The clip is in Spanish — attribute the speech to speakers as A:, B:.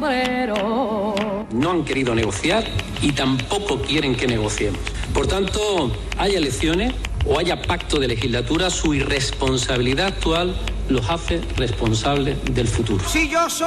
A: sombrero.
B: No han querido negociar y tampoco quieren que negociemos. Por tanto, haya elecciones o haya pacto de legislatura, su irresponsabilidad actual los hace responsables del futuro.
C: Si yo soy